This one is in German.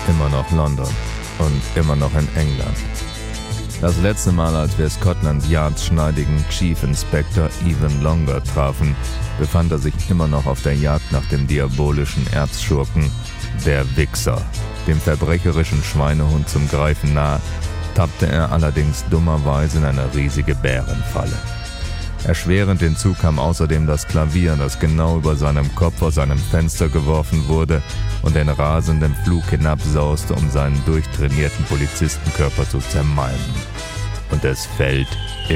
immer noch London und immer noch in England. Das letzte Mal, als wir Scotland Yards schneidigen Chief Inspector Even Longer trafen, befand er sich immer noch auf der Jagd nach dem diabolischen Erzschurken, der Wichser. Dem verbrecherischen Schweinehund zum Greifen nahe, tappte er allerdings dummerweise in eine riesige Bärenfalle. Erschwerend hinzu kam außerdem das Klavier, das genau über seinem Kopf aus seinem Fenster geworfen wurde und in rasendem Flug hinabsauste, um seinen durchtrainierten Polizistenkörper zu zermalmen. Und es fällt